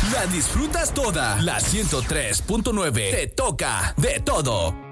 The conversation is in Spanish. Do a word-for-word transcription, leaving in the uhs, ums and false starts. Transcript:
la disfrutas toda. La ciento tres punto nueve te toca de todo.